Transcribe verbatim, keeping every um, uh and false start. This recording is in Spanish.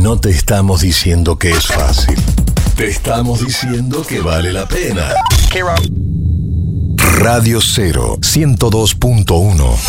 No te estamos diciendo que es fácil. Te estamos diciendo que vale la pena. Radio Cero, ciento dos punto uno.